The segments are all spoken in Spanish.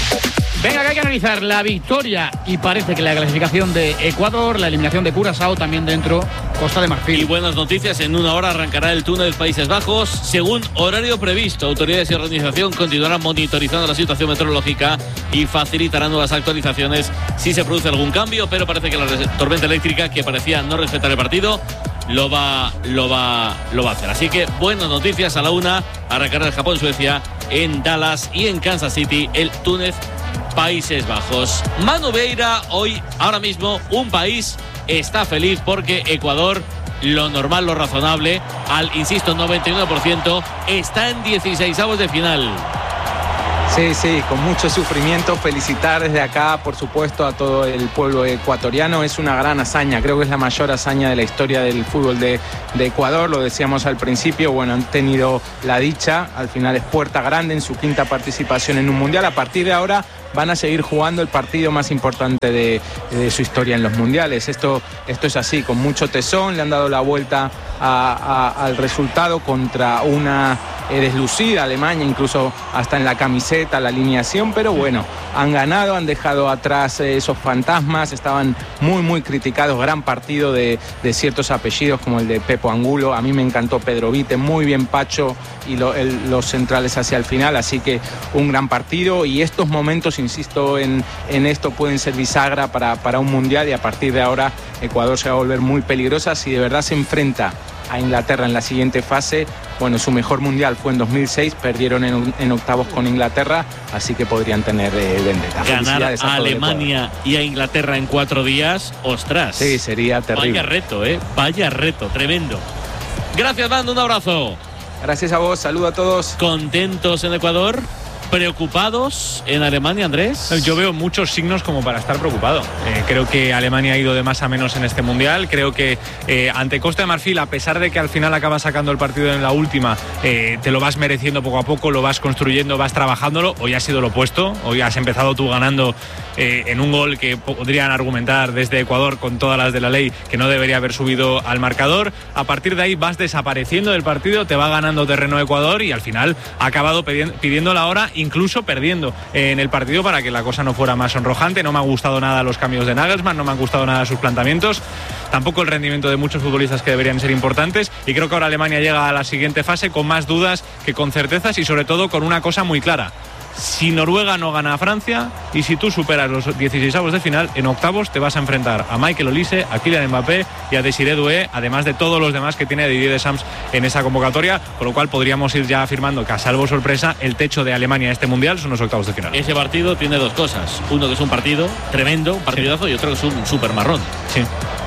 Venga, que hay que analizar la victoria y parece que la clasificación de Ecuador, la eliminación de Curazao también dentro, Costa de Marfil. Y buenas noticias, en una hora arrancará el túnel Países Bajos según horario previsto. Autoridades y organización continuarán monitorizando la situación meteorológica y facilitarán nuevas actualizaciones si se produce algún cambio, pero parece que la tormenta eléctrica, que parecía no respetar el partido, lo va a hacer. Así que buenas noticias. A la una arrancará el Japón-Suecia, en Dallas y en Kansas City el túnel Países Bajos. Manu Vieira, ahora mismo un país está feliz porque Ecuador, lo normal, lo razonable, insisto, 99%, está en 16avos de final. Sí, con mucho sufrimiento. Felicitar desde acá, por supuesto, a todo el pueblo ecuatoriano. Es una gran hazaña, creo que es la mayor hazaña de la historia del fútbol de Ecuador. Lo decíamos al principio, bueno, han tenido la dicha, al final es puerta grande en su quinta participación en un mundial. A partir de ahora van a seguir jugando el partido más importante de su historia en los mundiales. Esto es así, con mucho tesón, le han dado la vuelta al resultado contra una deslucida Alemania, incluso hasta en la camiseta, la alineación, pero bueno, han ganado, han dejado atrás esos fantasmas, estaban muy criticados. Gran partido de ciertos apellidos como el de Pepo Angulo. A mí me encantó Pedro Vite, muy bien Pacho y los centrales hacia el final, así que un gran partido. Y estos momentos, insisto en esto, pueden ser bisagra para un mundial, y a partir de ahora Ecuador se va a volver muy peligrosa si de verdad se enfrenta a Inglaterra en la siguiente fase. Bueno, su mejor mundial fue en 2006, perdieron en octavos con Inglaterra, así que podrían tener vendetta. Ganar a Alemania y a Inglaterra en 4 días, ostras. Sí, sería terrible. Vaya reto, tremendo. Gracias, Mando, un abrazo. Gracias a vos, saludo a todos. ¿Contentos en Ecuador? ¿Preocupados en Alemania, Andrés? Yo veo muchos signos como para estar preocupado. Creo que Alemania ha ido de más a menos en este Mundial. Creo que ante Costa de Marfil, a pesar de que al final acabas sacando el partido en la última, te lo vas mereciendo poco a poco, lo vas construyendo, vas trabajándolo. Hoy ha sido lo opuesto. Hoy has empezado tú ganando en un gol que podrían argumentar desde Ecuador, con todas las de la ley, que no debería haber subido al marcador. A partir de ahí vas desapareciendo del partido, te va ganando terreno Ecuador y al final ha acabado pidiendo la hora, incluso perdiendo en el partido, para que la cosa no fuera más sonrojante. No me han gustado nada los cambios de Nagelsmann, no me han gustado nada sus planteamientos, tampoco el rendimiento de muchos futbolistas que deberían ser importantes, y creo que ahora Alemania llega a la siguiente fase con más dudas que con certezas, y sobre todo con una cosa muy clara: si Noruega no gana a Francia y si tú superas los 16avos de final, en octavos te vas a enfrentar a Michael Olise, a Kylian Mbappé y a Desiré Doué, además de todos los demás que tiene Didier Deschamps en esa convocatoria, con lo cual podríamos ir ya afirmando que, a salvo sorpresa, el techo de Alemania en este mundial son los octavos de final. Ese partido tiene dos cosas: uno, que es un partido tremendo, un partidazo, y otro, que es un super marrón. Sí.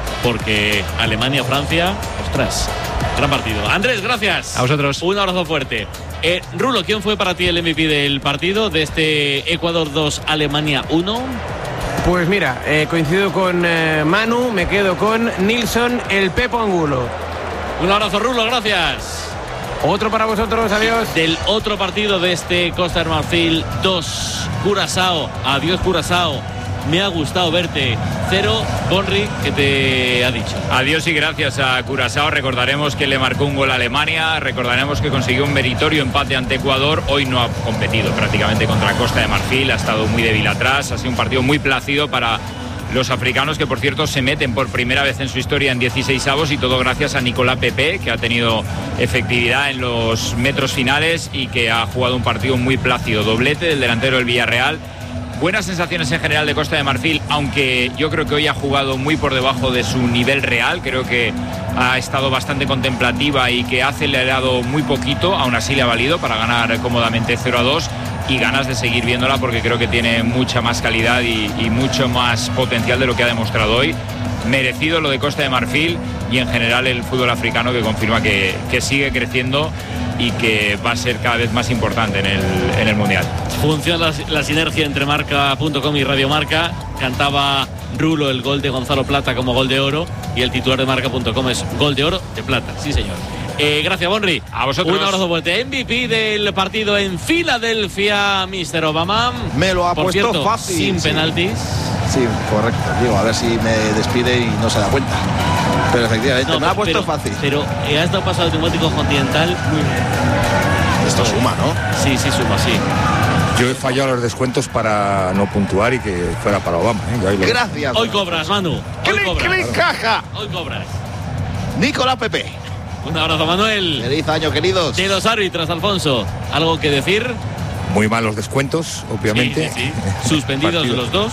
Porque Alemania-Francia, ostras, gran partido. Andrés, gracias. A vosotros. Un abrazo fuerte. Rulo, ¿quién fue para ti el MVP del partido, de este Ecuador 2, Alemania 1? Pues mira, coincido con Manu, me quedo con Nilsson, el Pepo Angulo. Un abrazo, Rulo, gracias. Otro para vosotros, adiós. Del otro partido de este Costa de Marfil 2, Curazao, adiós Curazao. Me ha gustado verte. 0, Bonri, ¿qué te ha dicho? Adiós y gracias a Curazao. Recordaremos que le marcó un gol a Alemania, recordaremos que consiguió un meritorio empate ante Ecuador. Hoy no ha competido prácticamente contra Costa de Marfil, ha estado muy débil atrás, ha sido un partido muy plácido para los africanos, que por cierto se meten por primera vez en su historia en 16avos, y todo gracias a Nicolás Pepe, que ha tenido efectividad en los metros finales y que ha jugado un partido muy plácido. Doblete del delantero del Villarreal. Buenas sensaciones en general de Costa de Marfil, aunque yo creo que hoy ha jugado muy por debajo de su nivel real. Creo que ha estado bastante contemplativa y que ha acelerado muy poquito. Aún así le ha valido para ganar cómodamente 0-2, y ganas de seguir viéndola porque creo que tiene mucha más calidad y mucho más potencial de lo que ha demostrado hoy. Merecido lo de Costa de Marfil, y en general el fútbol africano, que confirma que sigue creciendo y que va a ser cada vez más importante en el Mundial. Funciona la sinergia entre Marca.com y Radio Marca. Cantaba Rulo el gol de Gonzalo Plata como gol de oro, y el titular de Marca.com es gol de oro de plata. Sí, señor. Gracias, Bonri. A vosotros. Un abrazo fuerte. MVP del partido en Filadelfia, Mr. Obama. Me lo ha Por puesto cierto, fácil. sin penaltis. Sí, correcto. Digo, a ver si me despide y no se da cuenta. Pero efectivamente, No, me lo ha puesto pero, fácil. Pero ha estado pasado automático continental muy bien. Esto suma, ¿no? Sí, suma, sí. Yo he fallado los descuentos para no puntuar y que fuera para Obama. Gracias. Hoy cobras, Manu. ¡Clic, caja! Hoy cobras. Nicolás Pepe. Un abrazo, Manuel. Feliz año, queridos. De los árbitros, Alfonso, ¿algo que decir? Muy mal los descuentos, obviamente. Sí. Suspendidos los dos.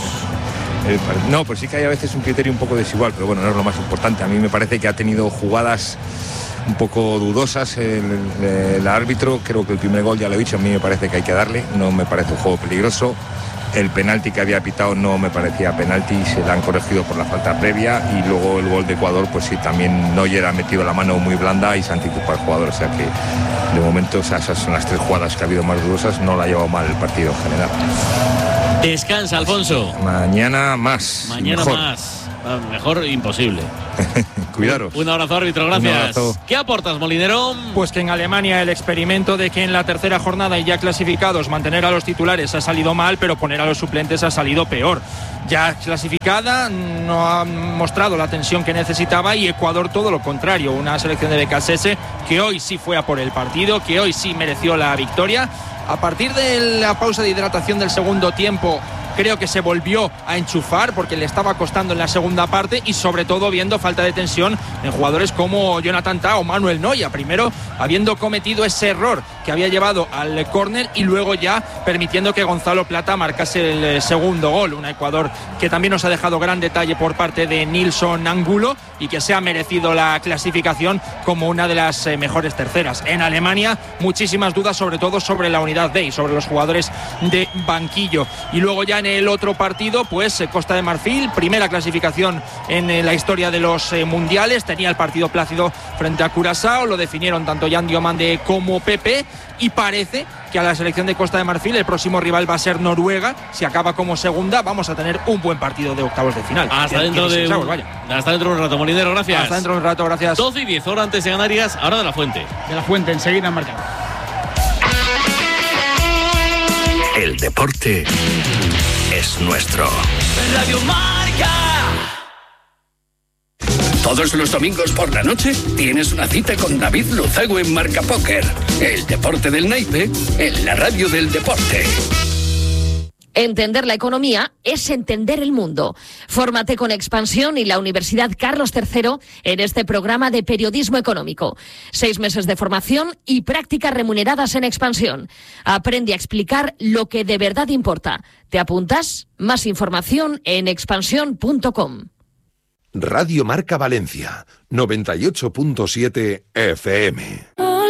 No, pues sí que hay a veces un criterio un poco desigual, pero bueno, no es lo más importante. A mí me parece que ha tenido jugadas un poco dudosas el árbitro. Creo que el primer gol, ya lo he dicho, a mí me parece que hay que darle. No me parece un juego peligroso. El penalti que había pitado no me parecía penalti, se le han corregido por la falta previa, y luego el gol de Ecuador, pues sí, también Neuer ha metido la mano muy blanda y se ha anticipado al jugador, o sea que de momento, o sea, esas son las 3 jugadas que ha habido más dudosas, no la ha llevado mal el partido en general. Descansa, Alfonso. Mañana más. Mañana mejor. más. Mejor imposible. Cuidaros. Un abrazo, árbitro, gracias. Un abrazo. ¿Qué aportas, Molinero? Pues que en Alemania el experimento de que en la tercera jornada y ya clasificados mantener a los titulares ha salido mal, pero poner a los suplentes ha salido peor. Ya clasificada no ha mostrado la tensión que necesitaba, y Ecuador todo lo contrario, una selección de BKSS que hoy sí fue a por el partido, que hoy sí mereció la victoria. A partir de la pausa de hidratación del segundo tiempo, creo que se volvió a enchufar porque le estaba costando en la segunda parte, y sobre todo viendo falta de tensión en jugadores como Jonathan Tah o Manuel Neuer, primero habiendo cometido ese error que había llevado al córner y luego ya permitiendo que Gonzalo Plata marcase el segundo gol. Un Ecuador que también nos ha dejado gran detalle por parte de Nilson Angulo y que se ha merecido la clasificación como una de las mejores terceras. En Alemania muchísimas dudas, sobre todo sobre la unidad D y sobre los jugadores de banquillo. Y luego ya en el otro partido, pues Costa de Marfil, primera clasificación en la historia de los mundiales, tenía el partido plácido frente a Curazao, lo definieron tanto Jan Diomande como Pepe, y parece que a la selección de Costa de Marfil el próximo rival va a ser Noruega. Si acaba como segunda, vamos a tener un buen partido de octavos de final. Hasta dentro de un rato, Molinero, gracias. Hasta dentro de un rato, gracias. 12:10, hora antes de Canarias, ahora de la Fuente. De la Fuente, enseguida en marcado. El deporte es nuestro. Radio Marca. Todos los domingos por la noche tienes una cita con David Luzago en Marca Póker. El deporte del naipe en la radio del deporte. Entender la economía es entender el mundo. Fórmate con Expansión y la Universidad Carlos III en este programa de periodismo económico. 6 meses de formación y prácticas remuneradas en Expansión. Aprende a explicar lo que de verdad importa. ¿Te apuntas? Más información en expansión.com. Radio Marca Valencia, 98.7 FM.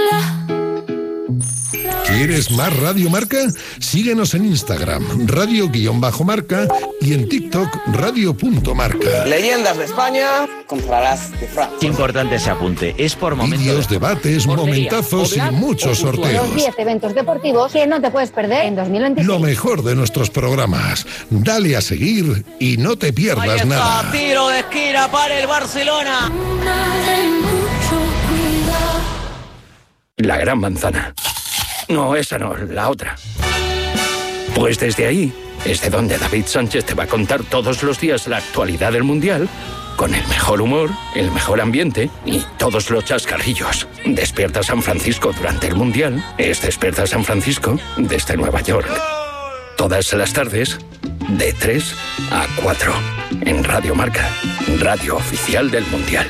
¿Quieres más Radio Marca? Síguenos en Instagram, radio_marca, y en TikTok, radio.marca. Leyendas de España, comprarás de Francia. Importante ese apunte, es por momentos. Vídeos, debates, momentazos y muchos sorteos. Los 10 eventos deportivos que no te puedes perder en 2026. Lo mejor de nuestros programas. Dale a seguir y no te pierdas nada. Tiro de esquina para el Barcelona. La Gran Manzana. No, esa no, la otra. Pues desde ahí es de donde David Sánchez te va a contar todos los días la actualidad del Mundial, con el mejor humor, el mejor ambiente y todos los chascarrillos. Despierta San Francisco durante el Mundial es Despierta San Francisco desde Nueva York. Todas las tardes, de 3 a 4, en Radio Marca, radio oficial del Mundial.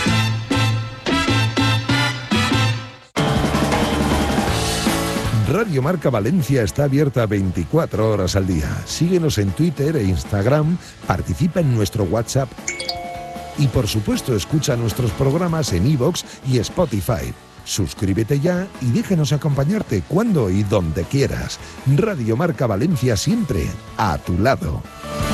Radio Marca Valencia está abierta 24 horas al día. Síguenos en Twitter e Instagram, participa en nuestro WhatsApp y, por supuesto, escucha nuestros programas en iVoox y Spotify. Suscríbete ya y déjanos acompañarte cuando y donde quieras. Radio Marca Valencia, siempre a tu lado.